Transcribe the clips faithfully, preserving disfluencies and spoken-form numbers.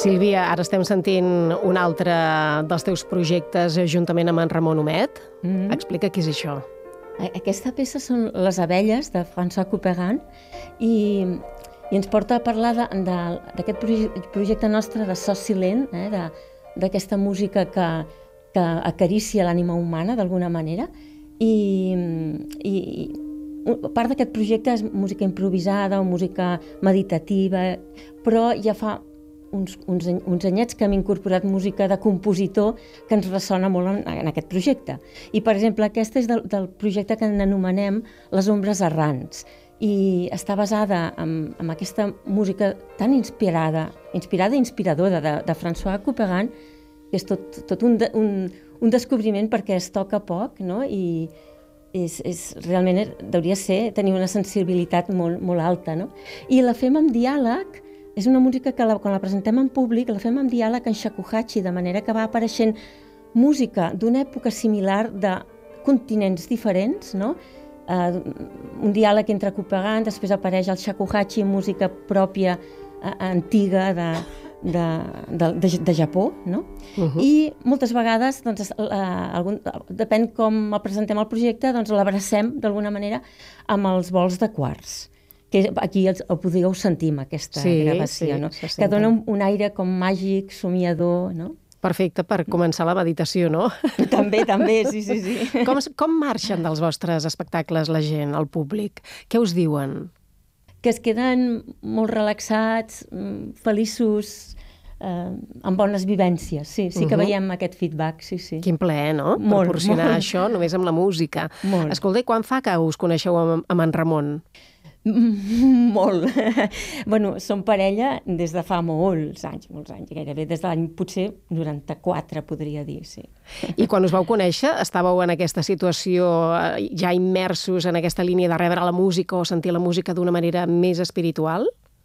Sílvia, ara estem sentint un altre dels teus projectes juntament amb en Ramon Humet. Mm-hmm. Explica què és això. Aquesta peça són Les abelles, de François Couperin, i, i ens porta a parlar d'aquest projecte nostre de so silent, eh, d'aquesta música que, que acaricia l'ànima humana d'alguna manera, i, i part d'aquest projecte és música improvisada o música meditativa, però ja fa uns, uns, uns anyets que hem incorporat música de compositor que ens ressona molt en, en aquest projecte. I, per exemple, aquesta és del, del projecte que n'anomenem Les ombres errants, i està basada en, en aquesta música tan inspirada, inspirada i inspiradora de, de François Couperin, que és tot, tot un, un, un descobriment perquè es toca poc, no? I és, és, realment hauria ser tenir una sensibilitat molt, molt alta, no? I la fem amb diàleg. És una música que la, quan la presentem en públic la fem amb diàleg en shakuhachi, de manera que va apareixent música d'una època similar de continents diferents, no? Uh, un diàleg entre Couperin, després apareix el shakuhachi, música pròpia, uh, antiga de, de, de, de, de Japó, no? Uh-huh. I moltes vegades, doncs, uh, algun, depèn com el presentem el projecte, doncs l'abracem d'alguna manera amb els bols de quars, que aquí el, el podríeu sentir amb aquesta sí, gravació, sí, no? Que dona un, un aire com màgic, somiador, no? Perfecte per començar la meditació, no? També, també, sí, sí, sí. Com, com marxen dels vostres espectacles la gent, el públic? Què us diuen? Que es queden molt relaxats, feliços, eh, amb bones vivències, sí, sí que uh-huh. veiem aquest feedback, sí, sí. Quin plaer, no? Molt, proporcionar molt. Això només amb la música. Molt. Escolta, i quan fa que us coneixeu amb, amb en Ramon? Molt. Bueno, som parella des de fa molts anys, molts anys, gairebé des de l'any potser noranta-quatre, podria dir, sí. I quan us vau conèixer, estàveu en aquesta situació ja immersos en aquesta línia de rebre la música o sentir la música d'una manera més espiritual?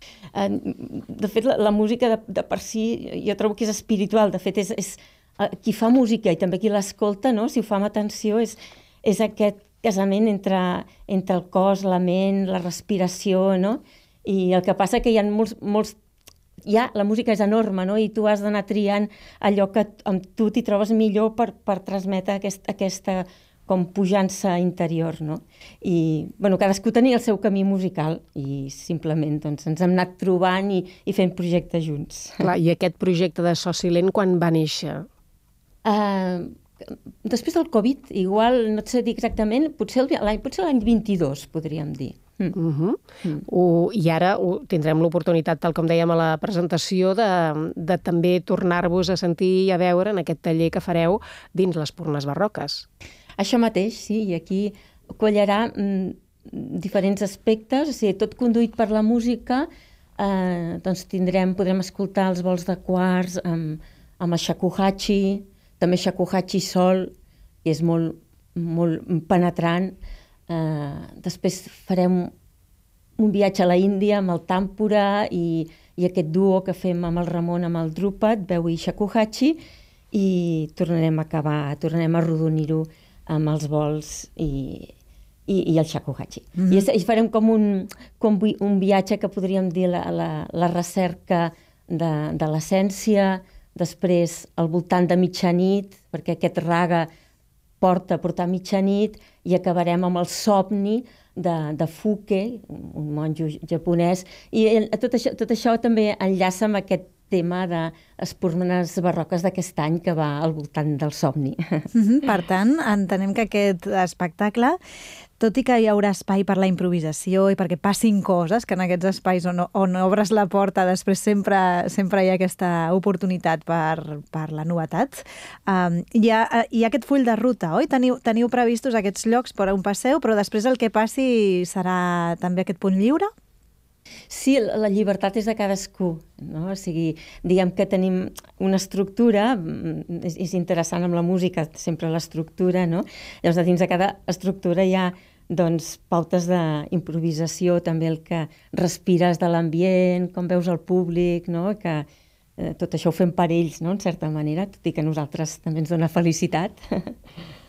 De fet, la, la música de, de per si jo trobo que és espiritual. De fet, és, és qui fa música i també qui l'escolta, no? Si ho fa amb atenció, és, és aquest casament entre, entre el cos, la ment, la respiració, no? I el que passa que hi ha molts, molts... Ja, la música és enorme, no? I tu has d'anar triant allò que amb tu t'hi trobes millor per, per transmetre aquest, aquesta com pujança interior, no? I, bueno, cadascú tenia el seu camí musical i simplement doncs, ens hem anat trobant i, i fent projectes junts. Clar, i aquest projecte de So Silent quan va néixer? Uh, Després del Covid, igual, no et sé dir exactament, potser l'any potser l'any vint-i-dos, podríem dir. Mm. Uh-huh. Mm. Uh, I ara uh, tindrem l'oportunitat, tal com dèiem a la presentació, de, de també tornar-vos a sentir i a veure en aquest taller que fareu dins les Espurnes Barroques. Això mateix, sí, i aquí collarà mm, diferents aspectes, o sigui, tot conduït per la música, eh, doncs tindrem, podrem escoltar els bols de quars amb, amb el shakuhachi, també shakuhachi sol, que és molt, molt penetrant. Uh, després farem un viatge a la Índia amb el tàmpora i, i aquest duo que fem amb el Ramon, amb el Drupad, veu i shakuhachi, i tornarem a acabar, tornarem a arrodonir-ho amb els bols i, i, i el shakuhachi. Mm-hmm. I, I farem com un, com un viatge que podríem dir la, la, la recerca de, de l'essència, després al voltant de mitjanit, perquè aquest raga porta a portar mitjanit, i acabarem amb el somni de, de Fuke, un monjo japonès, i tot això, tot això també enllaça amb aquest tema de Espurnes Barroques d'aquest any que va al voltant del somni. Mm-hmm. Per tant, entenem que aquest espectacle, tot i que hi haurà espai per la improvisació i perquè passin coses, que en aquests espais on, on obres la porta després sempre, sempre hi ha aquesta oportunitat per, per la novetat, um, hi, ha, hi ha aquest full de ruta, oi? Teniu, teniu previstos aquests llocs per on passeu, però després el que passi serà també aquest punt lliure? Sí, la llibertat és de cadascú, no? O sigui, diguem que tenim una estructura, és, és interessant amb la música, sempre l'estructura, no? Llavors, dins de cada estructura hi ha, doncs, pautes d'improvisació, també el que respires de l'ambient, com veus el públic, no? Que eh, tot això ho fem per ells, no? En certa manera, tot i que a nosaltres també ens dona felicitat.